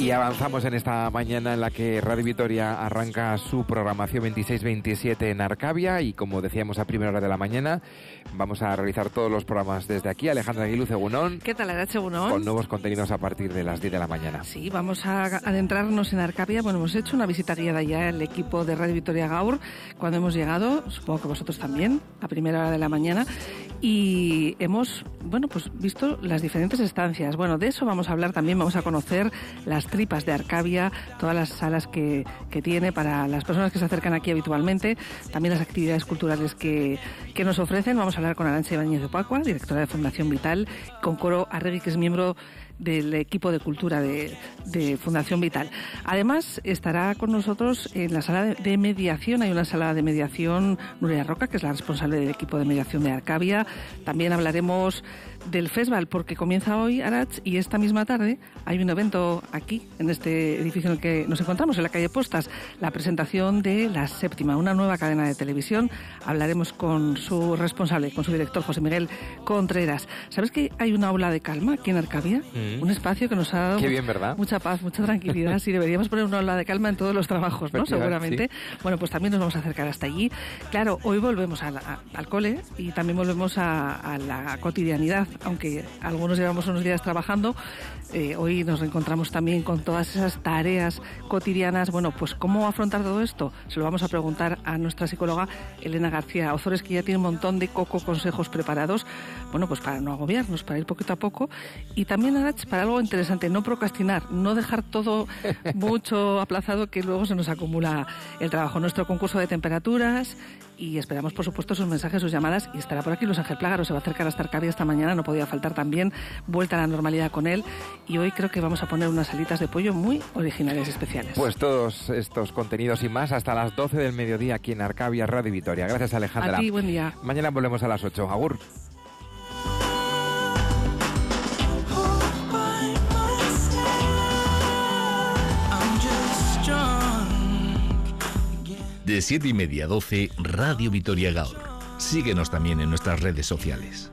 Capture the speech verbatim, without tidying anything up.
Y avanzamos en esta mañana en la que Radio Vitoria arranca su programación veintiséis veintisiete en Arcavia y, como decíamos, a primera hora de la mañana vamos a realizar todos los programas desde aquí. Alejandra Aguiluz, Egunon. ¿Qué tal, Arache, Egunon? Con nuevos contenidos a partir de las diez de la mañana. Sí, vamos a adentrarnos en Arcavia. Bueno, hemos hecho una visita guiada ya el equipo de Radio Vitoria Gaur cuando hemos llegado, supongo que vosotros también, a primera hora de la mañana. Y hemos, bueno, pues visto las diferentes estancias. Bueno, de eso vamos a hablar también, vamos a conocer las tripas de Arcavia, todas las salas que, que tiene para las personas que se acercan aquí habitualmente, también las actividades culturales que, que nos ofrecen. Vamos a hablar con Arantxa Ibáñez de Opacua, directora de Fundación Vital, con Coro Arregui, que es miembro del equipo de cultura de, de Fundación Vital. Además, estará con nosotros en la sala de, de mediación. Hay una sala de mediación, Nuria Roca, que es la responsable del equipo de mediación de Arcavia. También hablaremos del festival, porque comienza hoy, Arach, y esta misma tarde hay un evento aquí, en este edificio en el que nos encontramos, en la calle Postas, la presentación de La Séptima, una nueva cadena de televisión. Hablaremos con su responsable, con su director, José Miguel Contreras. ¿Sabes que hay una aula de calma aquí en Arcavia? Mm. Un espacio que nos ha dado Qué bien, mucha, ¿verdad? mucha paz, mucha tranquilidad. Sí, deberíamos poner una aula de calma en todos los trabajos, ¿no? Seguramente. Sí. Bueno, pues también nos vamos a acercar hasta allí. Claro, hoy volvemos a la, a, al cole y también volvemos a, a la cotidianidad, aunque algunos llevamos unos días trabajando. Eh, hoy nos reencontramos también con todas esas tareas cotidianas. Bueno, pues ¿cómo afrontar todo esto? Se lo vamos a preguntar a nuestra psicóloga Elena García Ozores, que ya tiene un montón de coco consejos preparados, bueno, pues para no agobiarnos, para ir poquito a poco. Y también, Arach, para algo interesante, no procrastinar, no dejar todo mucho aplazado, que luego se nos acumula el trabajo. Nuestro concurso de temperaturas, y esperamos, por supuesto, sus mensajes, sus llamadas. Y estará por aquí Luis Ángel Plágaro, se va a acercar hasta Arcavia esta mañana, no podía faltar también, vuelta a la normalidad con él. Y hoy creo que vamos a poner unas alitas de pollo muy originales, especiales. Pues todos estos contenidos y más hasta las doce del mediodía aquí en Arcavia, Radio Vitoria. Gracias, Alejandra. A ti, buen día. Mañana volvemos a las ocho. Agur. De siete y media a doce, Radio Vitoria Gaur. Síguenos también en nuestras redes sociales.